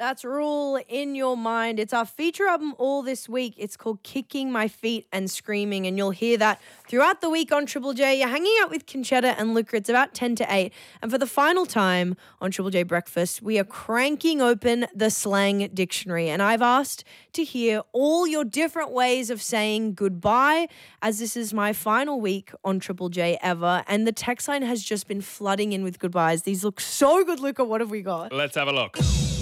That's Rule in Your Mind. It's our feature album all this week. It's called Kicking My Feet and Screaming, and you'll hear that throughout the week on Triple J. You're hanging out with Conchetta and Luca. It's about 10 to 8. And for the final time on Triple J Breakfast, we are cranking open the slang dictionary. And I've asked to hear all your different ways of saying goodbye, as this is my final week on Triple J ever. And the text line has just been flooding in with goodbyes. These look so good, Luca. What have we got? Let's have a look.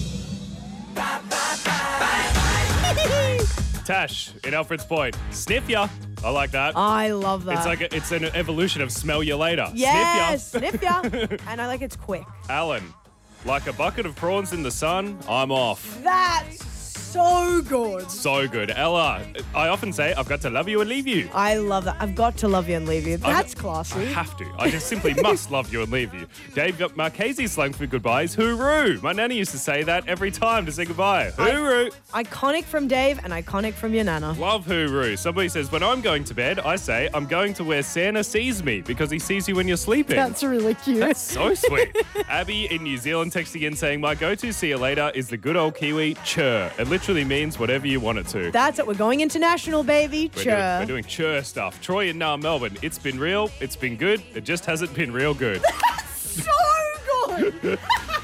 Tash in Alfred's Point. Sniff ya. I like that. I love that. It's an evolution of smell you later. Yes, Sniff ya. sniff ya. And I like it's quick. Alan, like a bucket of prawns in the sun, I'm off. That's so good. So good. Ella, I often say I've got to love you and leave you. I love that. I've got to love you and leave you. That's I classy. have to. I just simply must love you and leave you. Dave got Marchese slang for goodbyes. Hooroo. My nanny used to say that every time to say goodbye. Hooroo. Iconic from Dave and iconic from your nana. Love hooroo. Somebody says, when I'm going to bed, I say I'm going to where Santa sees me because he sees you when you're sleeping. That's really cute. That's so sweet. Abby in New Zealand texting in saying, my go-to see you later is the good old Kiwi chur. It literally means whatever you want it to. That's it. We're going international, baby. We're doing chur stuff. Troy in Melbourne. It's been real. It's been good. It just hasn't been real good. So good.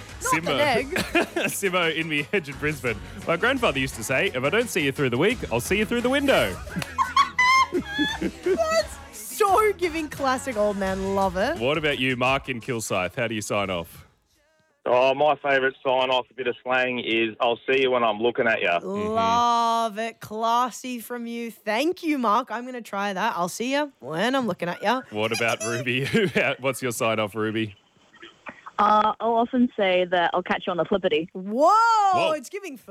Simo in the edge of Brisbane. My grandfather used to say, if I don't see you through the week, I'll see you through the window. That's so giving classic old man. Love it. What about you, Mark in Kilsyth? How do you sign off? Oh, my favourite sign-off, a bit of slang, is I'll see you when I'm looking at you. Love it. Classy from you. Thank you, Mark. I'm going to try that. I'll see you when I'm looking at you. What about Ruby? What's your sign-off, Ruby? I'll often say that I'll catch you on the flippity. Whoa. It's giving